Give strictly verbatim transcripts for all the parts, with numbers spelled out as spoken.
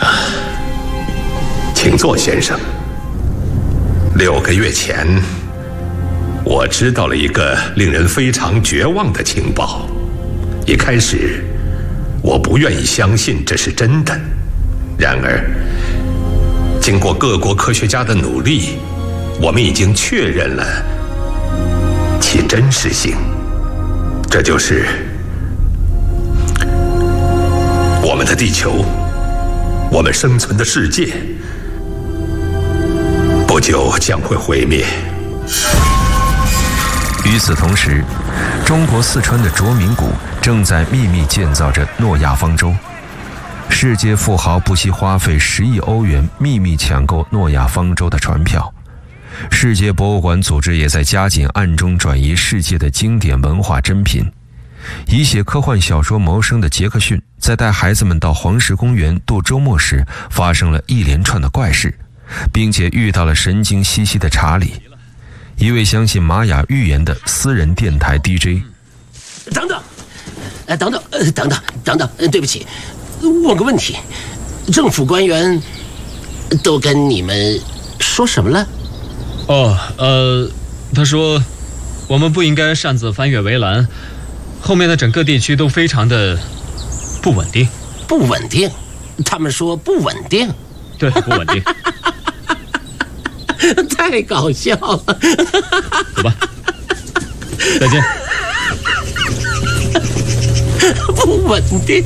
请坐，先生。六个月前，我知道了一个令人非常绝望的情报。一开始，我不愿意相信这是真的。然而，经过各国科学家的努力，我们已经确认了其真实性。这就是我们的地球，我们生存的世界，不久将会毁灭。 与此同时，中国四川的卓明谷正在秘密建造着诺亚方舟。世界富豪不惜花费十亿欧元秘密抢购诺亚方舟的船票。世界博物馆组织也在加紧暗中转移世界的经典文化珍品。以写科幻小说谋生的杰克逊，在带孩子们到黄石公园度周末时，发生了一连串的怪事，并且遇到了神经兮兮的查理，一位相信玛雅预言的私人电台 D J。 等等，呃，等等，呃，等等，等等，呃，对不起，问个问题，政府官员都跟你们说什么了？ 哦，呃，他说我们不应该擅自翻越围栏，后面的整个地区都非常的不稳定。 不稳定？他们说不稳定？ 对，不稳定。 太搞笑了。 走吧，再见。 不稳定。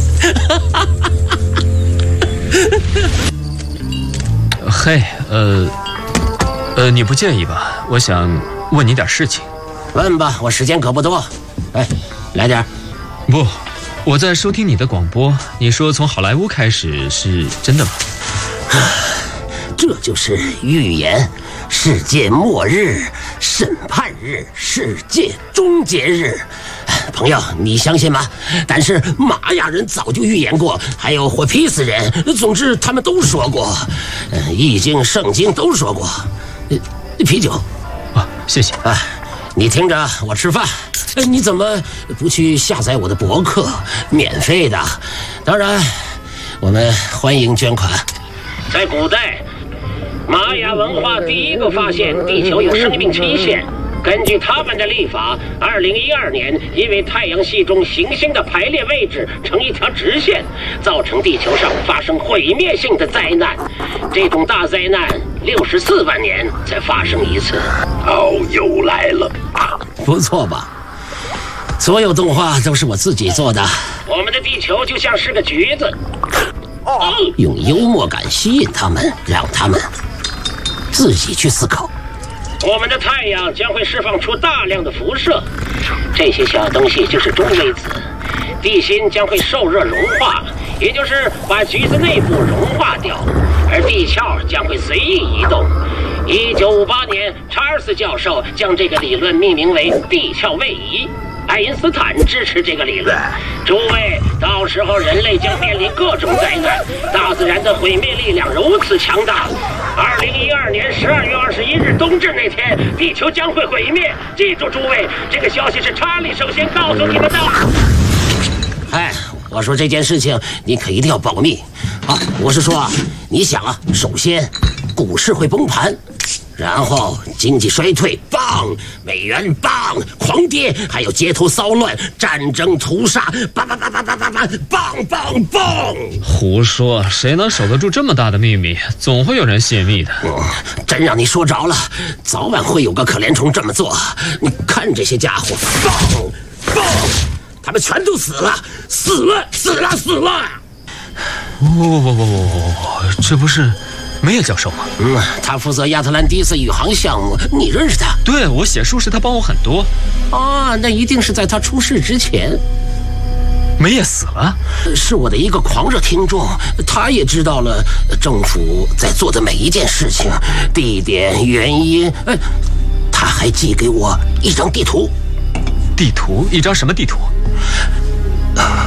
嘿，呃，呃，你不介意吧？我想问你点事情。 问吧，我时间可不多。哎，来点。 不，我在收听你的广播，你说从好莱坞开始，是真的吗？ 这就是预言，世界末日、审判日、世界终结日。朋友，你相信吗？但是玛雅人早就预言过，还有火劈死人。总之，他们都说过，呃，易经、圣经都说过。呃，啤酒。 啊，谢谢。 啊，你听着，我吃饭。呃，你怎么不去下载我的博客？免费的。当然，我们欢迎捐款。在古代，玛雅文化第一个发现地球有生命期限。根据他们的历法，二零一二年，因为太阳系中行星的排列位置成一条直线，造成地球上发生毁灭性的灾难。这种大灾难六十四万年才发生一次。哦，又来了啊！不错吧？所有动画都是我自己做的。我们的地球就像是个橘子，用幽默感吸引他们，让他们自己去思考。我们的太阳将会释放出大量的辐射，这些小东西就是中微子。地心将会受热融化，也就是把橘子内部融化掉，而地壳将会随意移动。一九五八年，查尔斯教授将这个理论命名为地壳位移。爱因斯坦支持这个理论。诸位，到时候人类将面临各种灾难，大自然的毁灭力量如此强大。二零一二年十二月二十一日冬至那天，地球将会毁灭。记住，诸位，这个消息是查理首先告诉你们的。哎，我说这件事情你可一定要保密啊！我是说啊，你想啊，首先股市会崩盘。然后经济衰退，棒，美元棒，狂跌，还有街头骚乱、战争、屠杀，棒棒棒棒棒棒棒棒棒棒！ 胡说，谁能守得住这么大的秘密？总会有人泄密的。 嗯，真让你说着了，早晚会有个可怜虫这么做。你看这些家伙，棒棒，他们全都死了，死了，死了，死了！ 不不不不不不，这不是梅耶教授吗？ 嗯，他负责亚特兰蒂斯宇航项目，你认识他？ 对，我写书时他帮我很多。 啊，那一定是在他出事之前。 梅耶死了？ 是我的一个狂热听众，他也知道了政府在做的每一件事情、地点、原因。哎，他还寄给我一张地图。 地图？一张什么地图？ 啊，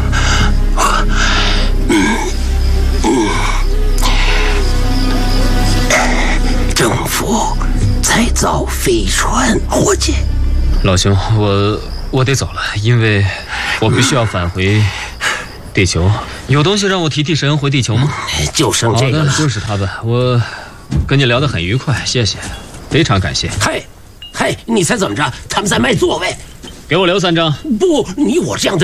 嗯嗯。政府在造飞船火箭。 老兄，我我得走了，因为我必须要返回地球。 有东西让我提替神恩回地球吗？ 就剩这个了。 好的，就是他吧。我跟你聊得很愉快，谢谢，非常感谢。 嘿，嘿，你猜怎么着？他们在卖座位。 给我留三张。 不，你我这样的。